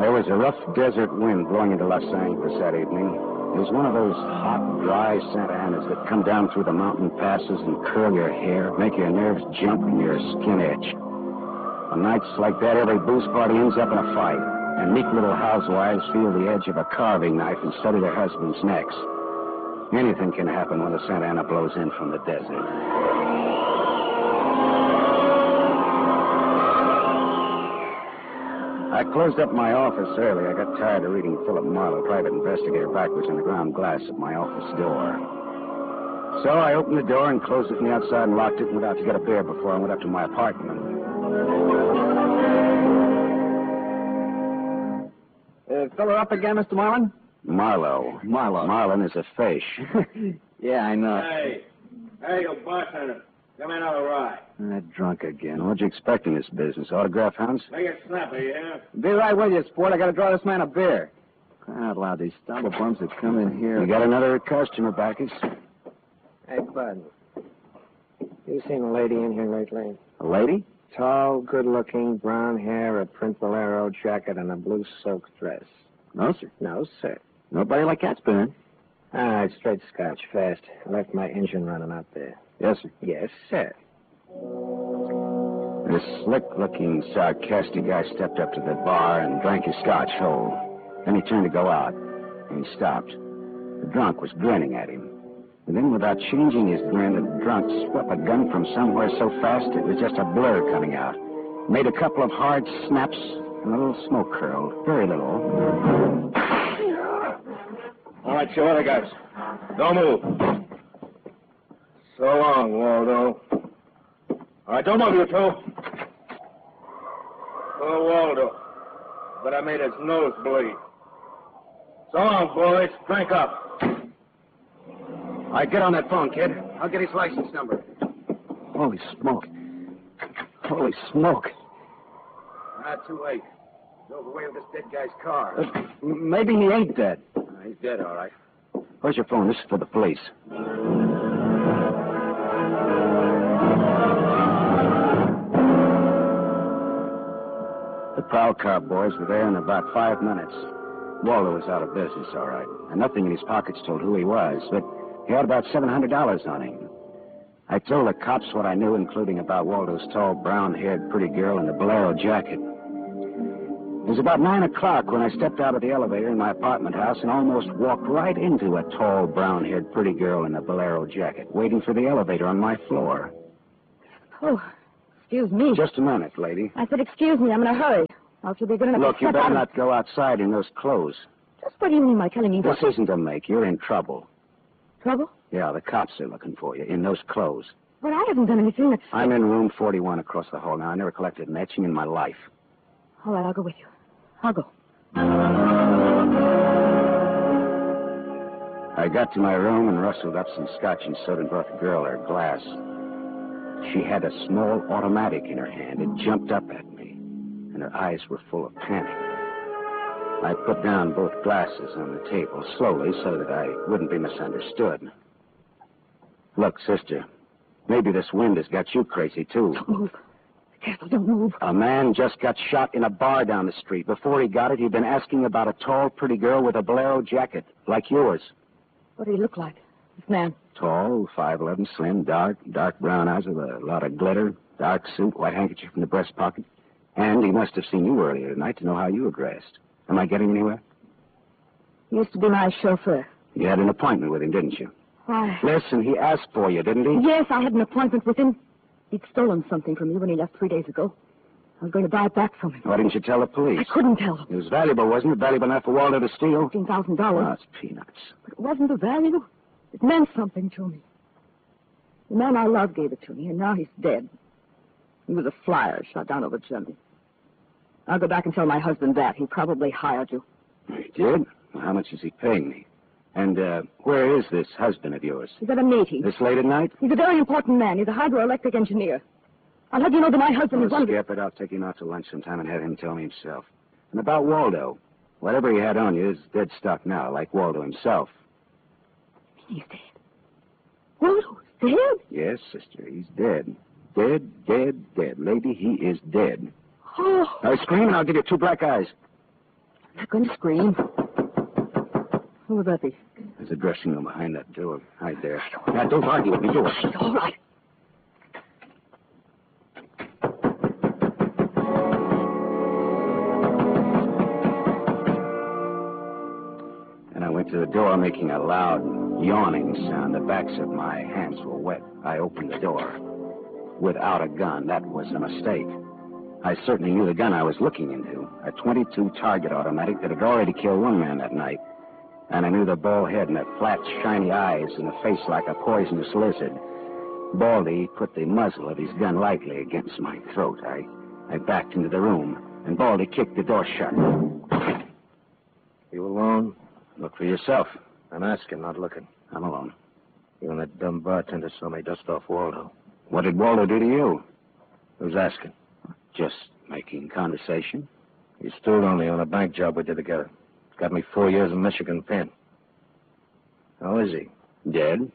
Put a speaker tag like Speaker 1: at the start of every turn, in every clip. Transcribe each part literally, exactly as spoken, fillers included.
Speaker 1: There was a rough desert wind blowing into Los Angeles that evening. It was one of those hot, dry Santa Anas that come down through the mountain passes and curl your hair, make your nerves jump and your skin itch. On nights like that, every booze party ends up in a fight, and meek little housewives feel the edge of a carving knife and study their husbands' necks. Anything can happen when the Santa Ana blows in from the desert. I closed up my office early. I got tired of reading Philip Marlowe, private investigator, backwards on the ground glass of my office door. So I opened the door and closed it from the outside and locked it and went out to get a beer before I went up to my apartment.
Speaker 2: Uh, fill her up again, Mister Marlin?
Speaker 1: Marlowe.
Speaker 2: Marlowe.
Speaker 1: Marlin is a fish.
Speaker 2: Yeah, I know.
Speaker 3: Hey. Hey, you bartender. Come in on the ride.
Speaker 1: That drunk again. What'd you expect in this business? Autograph hounds?
Speaker 3: Make it snappy, yeah?
Speaker 2: Be right with you, sport. I got to draw this man a beer. Crying out loud, these stumble bums that come in here.
Speaker 1: You got another customer, Bacchus?
Speaker 4: Hey, Bud. You seen a lady in here lately?
Speaker 1: A lady?
Speaker 4: Tall, good-looking, brown hair, a print bolero jacket, and a blue silk dress.
Speaker 1: No, sir.
Speaker 4: No, sir.
Speaker 1: Nobody like that's been in.
Speaker 4: All right, straight scotch, fast. I left my engine running out there.
Speaker 1: Yes, sir.
Speaker 4: Yes, sir.
Speaker 1: This slick-looking, sarcastic guy stepped up to the bar and drank his scotch whole. Then he turned to go out, and he stopped. The drunk was grinning at him. And then, without changing his grin, the drunk swept a gun from somewhere so fast it was just a blur coming out. Made a couple of hard snaps, and a little smoke curled. Very little.
Speaker 3: All right, you other guys. Don't move. So long, Waldo. All right, don't move, you two. Oh, Waldo. But I made his nose bleed. So long, boys. Drink up.
Speaker 1: All right, get on that phone, kid. I'll get his license number. Holy smoke. Holy smoke. Not too late. Drove away with this dead guy's car. Uh, maybe he ain't dead. Uh, he's dead, all right. Where's your phone? This is for the police. The prowl car boys were there in about five minutes. Waldo was out of business, all right. And nothing in his pockets told who he was, but he had about seven hundred dollars on him. I told the cops what I knew, including about Waldo's tall, brown-haired, pretty girl in the bolero jacket. It was about nine o'clock when I stepped out of the elevator in my apartment house and almost walked right into a tall, brown-haired, pretty girl in a bolero jacket, waiting for the elevator on my floor.
Speaker 5: Oh, excuse me.
Speaker 1: Just a minute, lady.
Speaker 5: I said, excuse me, I'm in a hurry. Else you'll be good enough
Speaker 1: Look,
Speaker 5: to
Speaker 1: you
Speaker 5: step
Speaker 1: better
Speaker 5: out
Speaker 1: not go outside in those clothes.
Speaker 5: Just what do you mean by telling me
Speaker 1: This
Speaker 5: what?
Speaker 1: isn't a make. You're in trouble.
Speaker 5: Trouble?
Speaker 1: Yeah, the cops are looking for you in those clothes.
Speaker 5: But I haven't done anything that's...
Speaker 1: I'm in room forty-one across the hall now. I never collected an etching in my life.
Speaker 5: All right, I'll go with you. I'll go.
Speaker 1: I got to my room and rustled up some scotch and soda and brought the girl her glass. She had a small automatic in her hand. It jumped up at me, and her eyes were full of panic. I put down both glasses on the table slowly so that I wouldn't be misunderstood. Look, sister, maybe this wind has got you crazy, too.
Speaker 5: Don't move. Be careful, don't move.
Speaker 1: A man just got shot in a bar down the street. Before he got it, he'd been asking about a tall, pretty girl with a bolero jacket, like yours.
Speaker 5: What did he look like, this man?
Speaker 1: Tall, five eleven, slim, dark, dark brown eyes with a lot of glitter, dark suit, white handkerchief in the breast pocket. And he must have seen you earlier tonight to know how you were dressed. Am I getting anywhere?
Speaker 5: He used to be my chauffeur.
Speaker 1: You had an appointment with him, didn't you?
Speaker 5: Why?
Speaker 1: Listen, he asked for you, didn't he?
Speaker 5: Yes, I had an appointment with him. He'd stolen something from me when he left three days ago. I was going to buy it back from him.
Speaker 1: Why didn't you tell the police?
Speaker 5: I couldn't tell them.
Speaker 1: It was valuable, wasn't it? Valuable enough for Waldo to steal?
Speaker 5: fifteen thousand dollars.
Speaker 1: Oh, it's peanuts.
Speaker 5: But it wasn't the value. It meant something to me. The man I loved gave it to me, and now he's dead. He was a flyer shot down over Germany. I'll go back and tell my husband that. He probably hired you.
Speaker 1: He did? Well, how much is he paying me? And uh, where is this husband of yours?
Speaker 5: He's at a meeting.
Speaker 1: This late at night?
Speaker 5: He's a very important man. He's a hydroelectric engineer. I'll have you know that my husband
Speaker 1: Oh,
Speaker 5: is one of the...
Speaker 1: skip it. I'll take him out to lunch sometime and have him tell me himself. And about Waldo. Whatever he had on you is dead stock now, like Waldo himself.
Speaker 5: He's dead. Waldo's dead?
Speaker 1: Yes, sister, he's dead. Dead, dead, dead. Lady, he is dead.
Speaker 5: Oh.
Speaker 1: Now scream and I'll give you two black eyes.
Speaker 5: I'm not going to scream. Who would that be?
Speaker 1: There's a dressing room behind that door. Hide there. Now, don't argue with me. Do it.
Speaker 5: It's all right.
Speaker 1: And I went to the door, making a loud, yawning sound. The backs of my hands were wet. I opened the door. Without a gun, that was a mistake. I certainly knew the gun I was looking into, a twenty-two target automatic that had already killed one man that night. And I knew the bald head and the flat, shiny eyes and the face like a poisonous lizard. Baldy put the muzzle of his gun lightly against my throat. I, I backed into the room, and Baldy kicked the door shut.
Speaker 3: You alone?
Speaker 1: Look for yourself.
Speaker 3: I'm asking, not looking.
Speaker 1: I'm alone.
Speaker 3: You and that dumb bartender saw me dust off Waldo.
Speaker 1: What did Waldo do to you?
Speaker 3: Who's asking?
Speaker 1: Just making conversation.
Speaker 3: You stood on me on a bank job we did together. Got me four years in Michigan pen. How is he?
Speaker 1: Dead?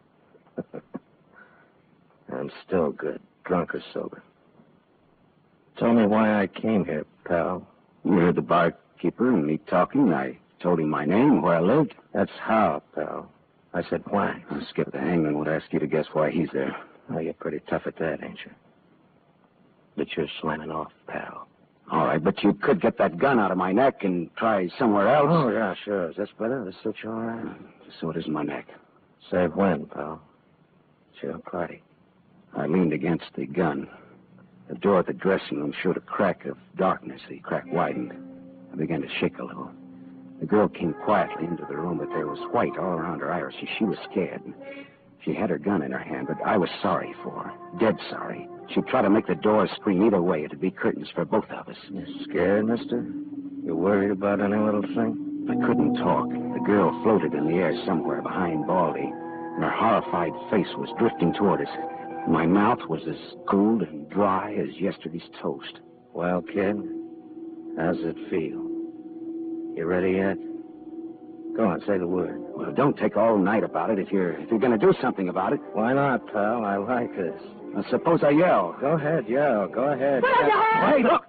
Speaker 3: I'm still good, drunk or sober. Tell me why I came here, pal.
Speaker 1: You heard the barkeeper and me talking. I told him my name, where I lived.
Speaker 3: That's how, pal. I said why.
Speaker 1: I'll Skip the hangman would ask you to guess why he's there.
Speaker 3: Oh, you're pretty tough at that, ain't you? But you're slamming off, pal.
Speaker 1: All right, but you could get that gun out of my neck and try somewhere else.
Speaker 3: Oh, yeah, sure. Is this better? This suits you all right?
Speaker 1: So it is my neck.
Speaker 3: Save when, pal? It's your party.
Speaker 1: I leaned against the gun. The door at the dressing room showed a crack of darkness. The crack widened. I began to shake a little. The girl came quietly into the room, but there was white all around her iris. She, she was scared. She had her gun in her hand, but I was sorry for her. Dead sorry. She'd try to make the door scream either way. It'd be curtains for both of us.
Speaker 3: You scared, mister? You worried about any little thing?
Speaker 1: I couldn't talk. The girl floated in the air somewhere behind Baldy, and her horrified face was drifting toward us. My mouth was as cold and dry as yesterday's toast.
Speaker 3: Well, kid, how's it feel? You ready yet? Go on, say the word.
Speaker 1: Well, don't take all night about it if you're if you're going to do something about it.
Speaker 3: Why not, pal? I like this.
Speaker 1: Now, suppose I yell.
Speaker 3: Go ahead, yell. Go ahead.
Speaker 1: Hey, look!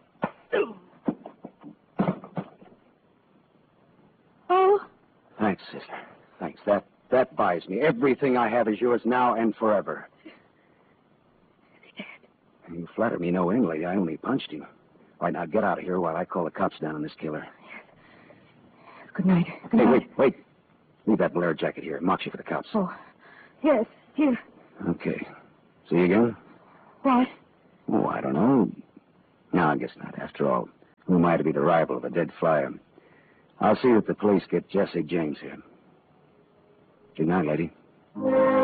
Speaker 5: Oh,
Speaker 1: Thanks, sister. Thanks. That that buys me. Everything I have is yours now and forever. You flatter me no endly. I only punched him. All right, now get out of here while I call the cops down on this killer.
Speaker 5: good night. Good
Speaker 1: Hey,
Speaker 5: night.
Speaker 1: wait, wait. Leave that Blair jacket here. Mark you for the cops.
Speaker 5: Oh, yes, here.
Speaker 1: Okay. See you again?
Speaker 5: What?
Speaker 1: Oh, I don't know. No, I guess not. After all, who am I to be the rival of a dead flyer? I'll see that the police get Jesse James here. Good night, lady.